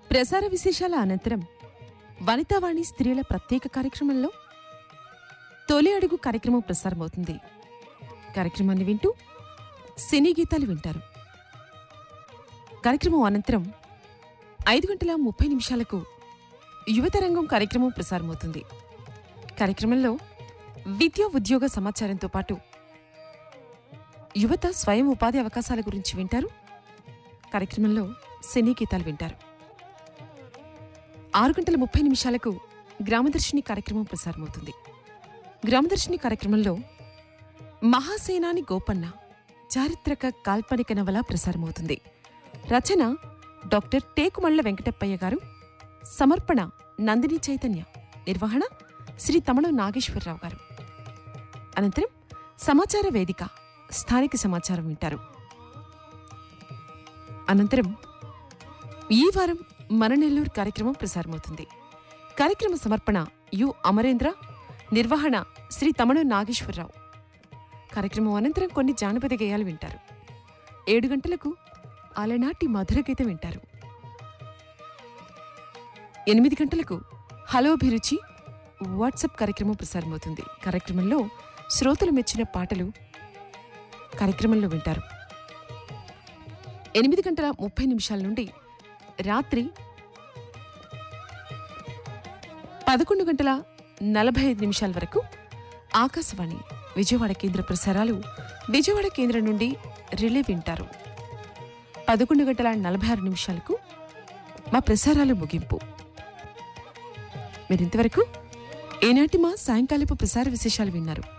ప్రసార విశేషాల అనంతరం వనితావాణి స్త్రీల ప్రత్యేక కార్యక్రమంలో తొలి అడుగు కార్యక్రమం ప్రసారమవుతుంది. కార్యక్రమాన్ని వింటూ సినీ గీతాలు వింటారు. కార్యక్రమం అనంతరం 5:30 యువతరంగం కార్యక్రమం ప్రసారమవుతుంది. కార్యక్రమంలో విద్యా ఉద్యోగ సమాచారంతో పాటు యువత స్వయం ఉపాధి అవకాశాల గురించి వింటారు. కార్యక్రమంలో సినీ గీతాలు వింటారు. 6:30 గ్రామదర్శిని కార్యక్రమం ప్రసారమవుతుంది. గ్రామదర్శిని కార్యక్రమంలో మహాసేనాని గోపన్న చారిత్రక కాల్పనిక నవల ప్రసారమవుతుంది. రచన డాక్టర్ టేకుమళ్ల వెంకటప్పయ్య గారు. సమర్పణ నందిని చైతన్య. నిర్వహణ శ్రీ తమణం నాగేశ్వరరావు గారు. అనంతరం సమాచార వేదిక స్థానిక సమాచారం వింటారు. అనంతరం ఈ వారం మన నెల్లూరు కార్యక్రమం ప్రసారమవుతుంది. కార్యక్రమ సమర్పణ యు అమరేంద్ర. నిర్వహణ శ్రీ తమణం నాగేశ్వరరావు. కార్యక్రమం అనంతరం కొన్ని జానపద గేయాలు వింటారు. 7 అలనాటి మధుర గీతం వింటారు. 8 హలో అభిరుచి వాట్సాప్ కార్యక్రమం ప్రసారమవుతుంది. కార్యక్రమంలో శ్రోతలు మెచ్చిన పాటలు కార్యక్రమంలో వింటారు. 8:30 నుండి రాత్రి 11:45 వరకు ఆకాశవాణి విజయవాడ కేంద్ర ప్రసారాలు విజయవాడ కేంద్రం నుండి రిలే వింటారు. 11:46 మా ప్రసారాలు ముగింపు. మీరింతవరకు ఈనాటి మా సాయంకాలపు ప్రసార విశేషాలు విన్నారు.